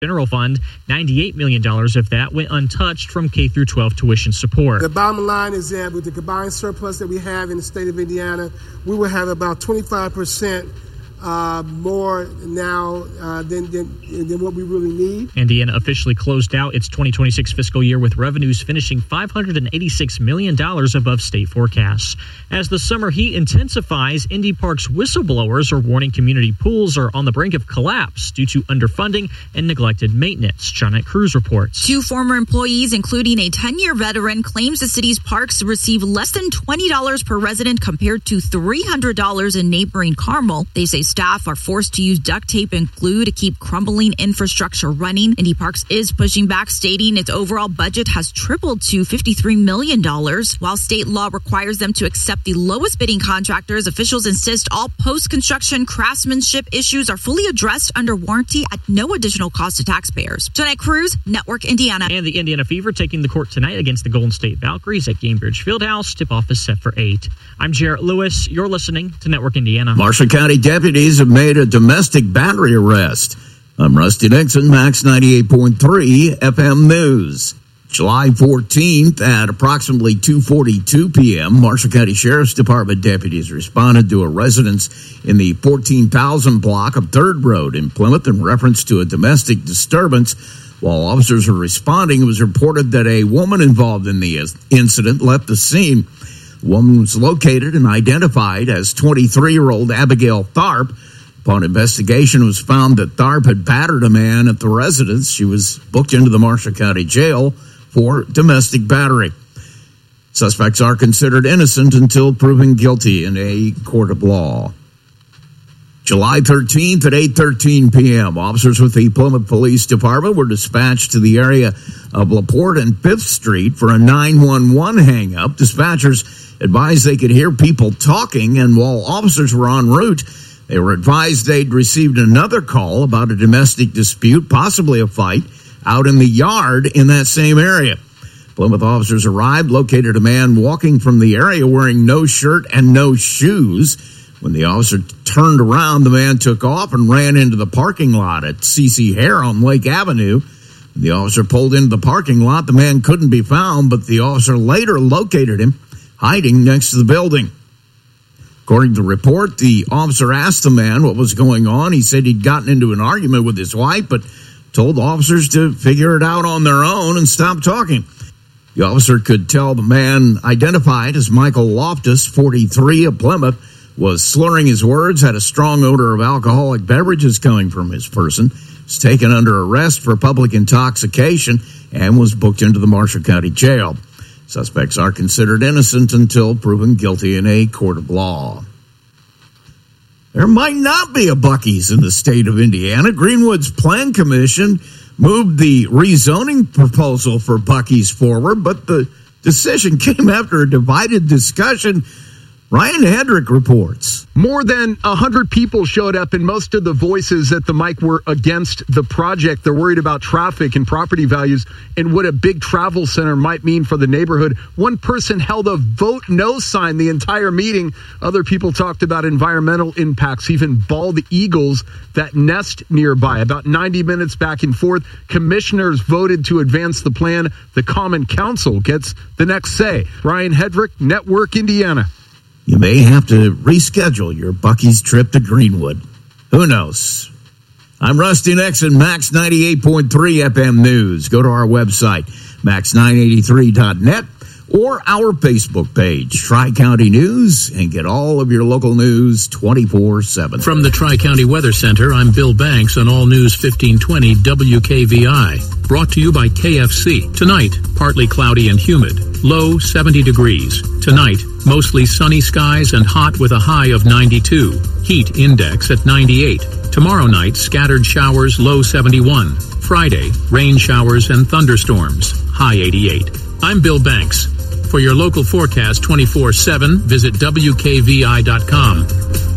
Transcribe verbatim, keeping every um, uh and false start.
General Fund. ninety-eight million dollars of that went untouched from K through twelve tuition support. The bottom line is that with the combined surplus that we have in the state of Indiana, we will have about twenty-five percent uh, more now uh, than, than, than what we really need. Indiana officially closed out its twenty twenty-six fiscal year with revenues finishing five hundred eighty-six million dollars above state forecasts. As the summer heat intensifies, Indy Park's whistleblowers are warning community pools are on the brink of collapse due to underfunding and neglected maintenance. Jeanette Cruz reports. Two former employees, including a ten-year veteran, claims the city's parks receive less than twenty dollars per resident compared to three hundred dollars in neighboring Carmel. They say staff are forced to use duct tape and glue to keep crumbling infrastructure running. Indy Parks is pushing back, stating its overall budget has tripled to fifty-three million dollars. While state law requires them to accept the lowest bidding contractors, officials insist all post-construction craftsmanship issues are fully addressed under warranty at no additional cost to taxpayers. Jeanette Cruz, Network Indiana. And the Indiana Fever taking the court tonight against the Golden State Valkyries at Gamebridge Fieldhouse. Tip-off is set for eight. I'm Jarrett Lewis. You're listening to Network Indiana. Marshall County deputies have made a domestic battery arrest. I'm Rusty Nixon, Max ninety-eight point three F M News. July fourteenth at approximately two forty-two p.m., Marshall County Sheriff's Department deputies responded to a residence in the fourteen thousand block of third Road in Plymouth in reference to a domestic disturbance. While officers were responding, it was reported that a woman involved in the incident left the scene. The woman was located and identified as twenty-three-year-old Abigail Tharp. Upon investigation, it was found that Tharp had battered a man at the residence. She was booked into the Marshall County Jail for domestic battery. Suspects are considered innocent until proven guilty in a court of law. July thirteenth at eight thirteen p.m., officers with the Plymouth Police Department were dispatched to the area of LaPorte and Fifth Street for a nine one one hang-up. Dispatchers advised they could hear people talking, and while officers were en route, they were advised they'd received another call about a domestic dispute, possibly a fight, out in the yard in that same area. Plymouth officers arrived, located a man walking from the area wearing no shirt and no shoes. When the officer turned around, the man took off and ran into the parking lot at C C Hare on Lake Avenue. When the officer pulled into the parking lot, the man couldn't be found, but the officer later located him hiding next to the building. According to the report, the officer asked the man what was going on. He said he'd gotten into an argument with his wife, but told officers to figure it out on their own and stop talking. The officer could tell the man, identified as Michael Loftus, forty-three, of Plymouth, was slurring his words, had a strong odor of alcoholic beverages coming from his person, was taken under arrest for public intoxication, and was booked into the Marshall County Jail. Suspects are considered innocent until proven guilty in a court of law. There might not be a Buc-ee's in the state of Indiana. Greenwood's Plan Commission moved the rezoning proposal for Buc-ee's forward, but the decision came after a divided discussion. Ryan Hedrick reports. More than one hundred people showed up, and most of the voices at the mic were against the project. They're worried about traffic and property values and what a big travel center might mean for the neighborhood. One person held a vote no sign the entire meeting. Other people talked about environmental impacts, even bald eagles that nest nearby. About ninety minutes back and forth, commissioners voted to advance the plan. The Common Council gets the next say. Ryan Hedrick, Network Indiana. You may have to reschedule your Buc-ee's trip to Greenwood. Who knows? I'm Rusty Nixon, Max ninety-eight point three F M News. Go to our website, max nine eighty-three dot net, or our Facebook page, Tri-County News, and get all of your local news twenty-four seven. From the Tri-County Weather Center, I'm Bill Banks on All News fifteen twenty W K V I. Brought to you by K F C. Tonight, partly cloudy and humid. Low seventy degrees. Tonight, mostly sunny skies and hot with a high of ninety-two. Heat index at ninety-eight. Tomorrow night, scattered showers, low seventy-one. Friday, rain showers and thunderstorms, high eighty-eight. I'm Bill Banks. For your local forecast twenty-four seven, visit W K V I dot com.